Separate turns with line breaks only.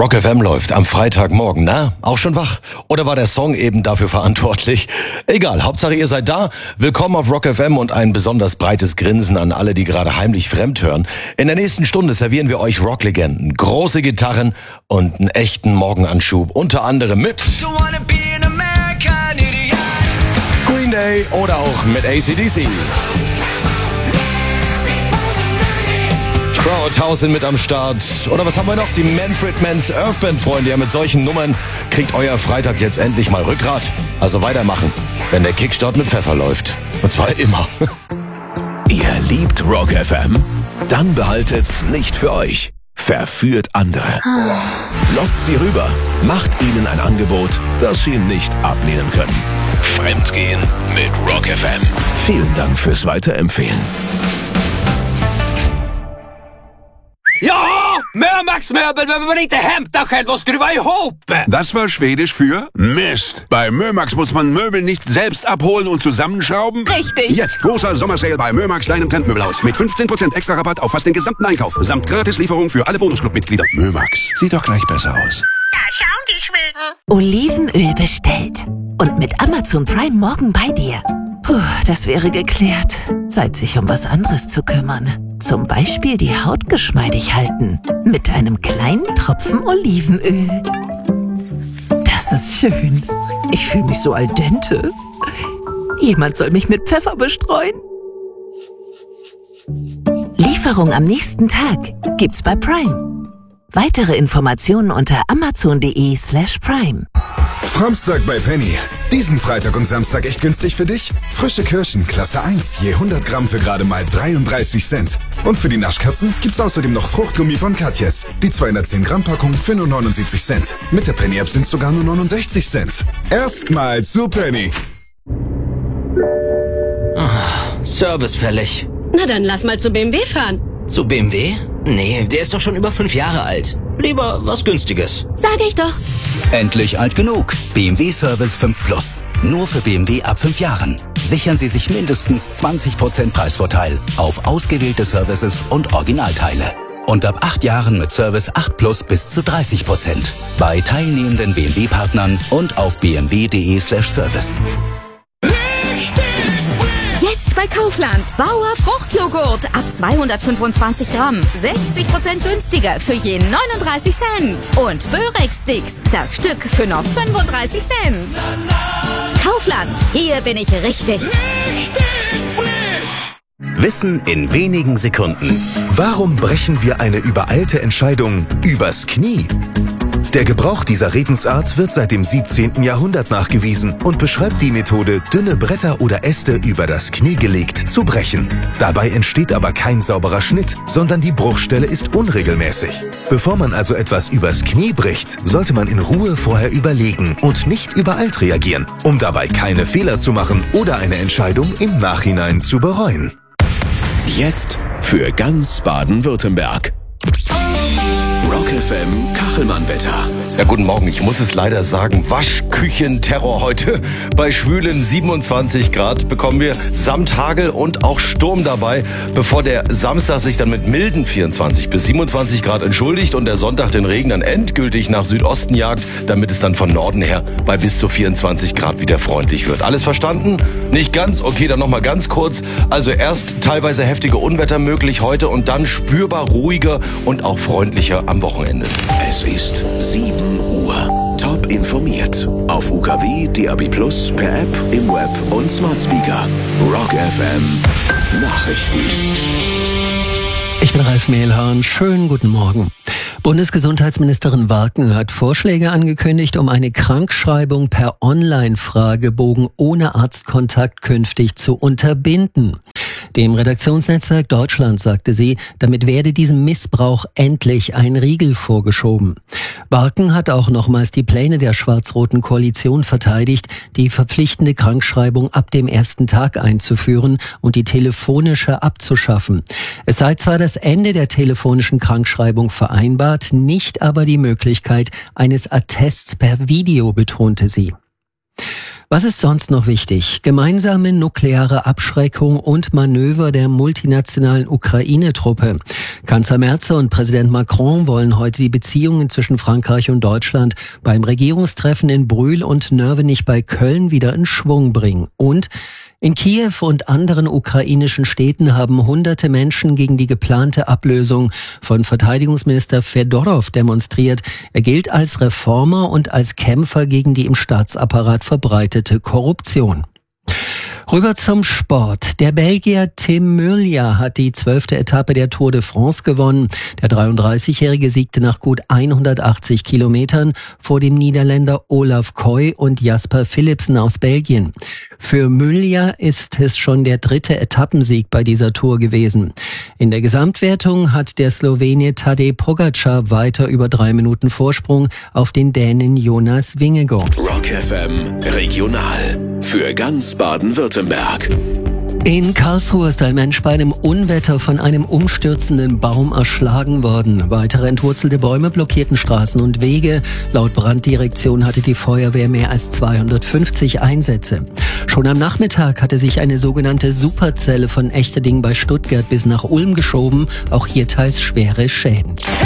Rock FM läuft am Freitagmorgen, na? Auch schon wach? Oder war der Song eben dafür verantwortlich? Egal, Hauptsache ihr seid da. Willkommen auf Rock FM und ein besonders breites Grinsen an alle, die gerade heimlich fremd hören. In der nächsten Stunde servieren wir euch Rocklegenden, große Gitarren und einen echten Morgenanschub. Unter anderem mit Green Day oder auch mit AC/DC. Crowdhouse sind mit am Start. Oder was haben wir noch? Die Manfred Mann's Earth Band, Freunde. Ja, mit solchen Nummern kriegt euer Freitag jetzt endlich mal Rückgrat. Also weitermachen, wenn der Kickstart mit Pfeffer läuft. Und zwar immer.
Ihr liebt Rock FM? Dann behaltet's nicht für euch. Verführt andere. Lockt sie rüber. Macht ihnen ein Angebot, das sie nicht ablehnen können. Fremdgehen mit Rock FM. Vielen Dank fürs Weiterempfehlen.
Ja, Mömax-Möbel, wenn man inte hämta själv och skruva ihop.
Das war Schwedisch für Mist. Bei Mömax muss man Möbel nicht selbst abholen und zusammenschrauben.
Richtig.
Jetzt großer Sommersale bei Mömax, deinem Trendmöbelhaus. Mit 15% extra Rabatt auf fast den gesamten Einkauf. Samt Gratislieferung für alle Bonusclub-Mitglieder. Mömax. Sieht doch gleich besser aus.
Da schauen die Schweden.
Olivenöl bestellt. Und mit Amazon Prime morgen bei dir. Puh, das wäre geklärt. Zeit, sich um was anderes zu kümmern. Zum Beispiel die Haut geschmeidig halten. Mit einem kleinen Tropfen Olivenöl. Das ist schön. Ich fühle mich so al dente. Jemand soll mich mit Pfeffer bestreuen. Lieferung am nächsten Tag gibt's bei Prime. Weitere Informationen unter amazon.de/prime.
Framstag bei Penny. Diesen Freitag und Samstag echt günstig für dich? Frische Kirschen, Klasse 1, je 100 Gramm für gerade mal 33 Cent. Und für die Naschkatzen gibt's außerdem noch Fruchtgummi von Katjes. Die 210 Gramm Packung für nur 79 Cent. Mit der Penny-App sind's sogar nur 69 Cent. Erstmal zu Penny.
Service fällig.
Na dann lass mal zu BMW fahren.
Zu BMW? Nee, der ist doch schon über 5 Jahre alt. Lieber was Günstiges.
Sag ich doch.
Endlich alt genug. BMW Service 5 Plus. Nur für BMW ab 5 Jahren. Sichern Sie sich mindestens 20% Preisvorteil auf ausgewählte Services und Originalteile. Und ab 8 Jahren mit Service 8 Plus bis zu 30%. Bei teilnehmenden BMW-Partnern und auf bmw.de/service.
Jetzt bei Kaufland. Bauer Fruchtjoghurt ab 225 Gramm. 60% günstiger für je 39 Cent. Und Börek-Sticks, das Stück für noch 35 Cent. Kaufland, hier bin ich richtig.
Wissen in wenigen Sekunden. Warum brechen wir eine übereilte Entscheidung übers Knie? Der Gebrauch dieser Redensart wird seit dem 17. Jahrhundert nachgewiesen und beschreibt die Methode, dünne Bretter oder Äste über das Knie gelegt zu brechen. Dabei entsteht aber kein sauberer Schnitt, sondern die Bruchstelle ist unregelmäßig. Bevor man also etwas übers Knie bricht, sollte man in Ruhe vorher überlegen und nicht übereilt reagieren, um dabei keine Fehler zu machen oder eine Entscheidung im Nachhinein zu bereuen. Jetzt für ganz Baden-Württemberg. Rock FM Kachelmann-Wetter.
Ja, guten Morgen. Ich muss es leider sagen, Waschküchenterror heute. Bei schwülen 27 Grad bekommen wir samt Hagel und auch Sturm dabei, bevor der Samstag sich dann mit milden 24 bis 27 Grad entschuldigt und der Sonntag den Regen dann endgültig nach Südosten jagt, damit es dann von Norden her bei bis zu 24 Grad wieder freundlich wird. Alles verstanden? Nicht ganz? Okay, dann nochmal ganz kurz. Also erst teilweise heftige Unwetter möglich heute und dann spürbar ruhiger und auch freundlicher am Wochenende.
Es ist 7 Uhr. Top informiert. Auf UKW, DAB+, per App, im Web und Smart Speaker. Rock FM Nachrichten.
Ich bin Ralf Mehlhahn. Schönen guten Morgen. Bundesgesundheitsministerin Warken hat Vorschläge angekündigt, um eine Krankschreibung per Online-Fragebogen ohne Arztkontakt künftig zu unterbinden. Dem Redaktionsnetzwerk Deutschland sagte sie, damit werde diesem Missbrauch endlich ein Riegel vorgeschoben. Warken hat auch nochmals die Pläne der schwarz-roten Koalition verteidigt, die verpflichtende Krankschreibung ab dem ersten Tag einzuführen und die telefonische abzuschaffen. Es sei zwar das Ende der telefonischen Krankschreibung vereinbart, nicht aber die Möglichkeit eines Attests per Video, betonte sie. Was ist sonst noch wichtig? Gemeinsame nukleare Abschreckung und Manöver der multinationalen Ukraine-Truppe. Kanzler Merz und Präsident Macron wollen heute die Beziehungen zwischen Frankreich und Deutschland beim Regierungstreffen in Brühl und Nörvenich bei Köln wieder in Schwung bringen. Und in Kiew und anderen ukrainischen Städten haben hunderte Menschen gegen die geplante Ablösung von Verteidigungsminister Fedorov demonstriert. Er gilt als Reformer und als Kämpfer gegen die im Staatsapparat verbreitete Korruption. Rüber zum Sport. Der Belgier Tim Mulja hat die 12. Etappe der Tour de France gewonnen. Der 33-Jährige siegte nach gut 180 Kilometern vor dem Niederländer Olaf Koy und Jasper Philipsen aus Belgien. Für Mulja ist es schon der 3. Etappensieg bei dieser Tour gewesen. In der Gesamtwertung hat der Slowene Tadej Pogačar weiter über 3 Minuten Vorsprung auf den Dänen Jonas Vingegaard.
Rock FM Regional für ganz Baden-Württemberg.
In Karlsruhe ist ein Mensch bei einem Unwetter von einem umstürzenden Baum erschlagen worden. Weitere entwurzelte Bäume blockierten Straßen und Wege. Laut Branddirektion hatte die Feuerwehr mehr als 250 Einsätze. Schon am Nachmittag hatte sich eine sogenannte Superzelle von Echterding bei Stuttgart bis nach Ulm geschoben. Auch hier teils schwere Schäden.